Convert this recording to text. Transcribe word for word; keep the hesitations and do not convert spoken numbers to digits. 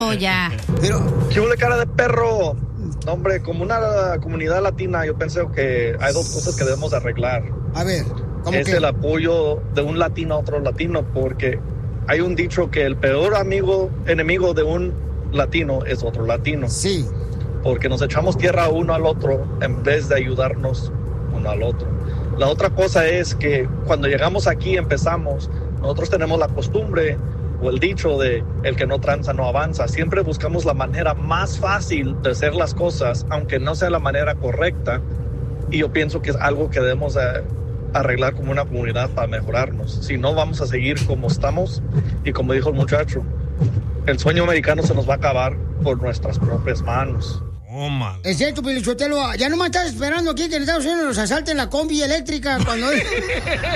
Oh, ya. Pero, ¿qué huele cara de perro? No, hombre, como una comunidad latina, yo pienso que hay dos cosas que debemos arreglar. A ver, ¿cómo es qué? el apoyo de un latino a otro latino, porque hay un dicho que el peor amigo, enemigo de un latino es otro latino. Sí. Porque nos echamos tierra uno al otro en vez de ayudarnos uno al otro. La otra cosa es que cuando llegamos aquí empezamos, nosotros tenemos la costumbre o el dicho de el que no tranza no avanza. Siempre buscamos la manera más fácil de hacer las cosas, aunque no sea la manera correcta. Y yo pienso que es algo que debemos eh, arreglar como una comunidad para mejorarnos. Si no, vamos a seguir como estamos. Y como dijo el muchacho, el sueño americano se nos va a acabar por nuestras propias manos. Oh, man. Es cierto, Pelichotelo. Ya no me estás esperando aquí que en Estados Unidos nos asalten la combi eléctrica cuando...